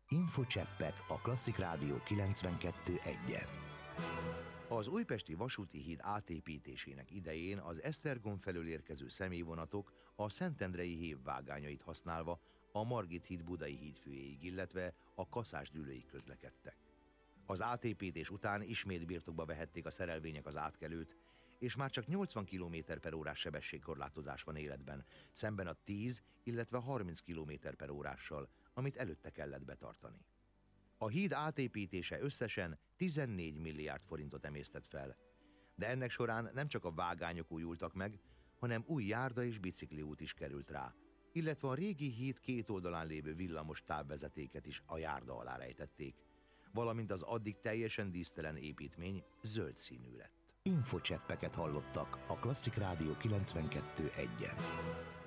Infocseppek a Klasszik Rádió 92.1-en. Az újpesti vasúti híd átépítésének idején az Esztergom felől érkező személyvonatok a Szentendrei hév vágányait használva a Margit híd budai hídfőjéig, illetve a Kaszás-Dülőig közlekedtek. Az átépítés után ismét birtokba vehették a szerelvények az átkelőt, és már csak 80 km/h sebességkorlátozás van életben, szemben a 10, illetve 30 km/h-sal, amit előtte kellett betartani. A híd átépítése összesen 14 milliárd forintot emésztett fel, de ennek során nem csak a vágányok újultak meg, hanem új járda és bicikliút is került rá, illetve a régi híd két oldalán lévő villamos távvezetéket is a járda alá rejtették, valamint az addig teljesen dísztelen építmény zöld színű lett. Infocseppeket hallottak a Klasszik Rádió 92.1-en.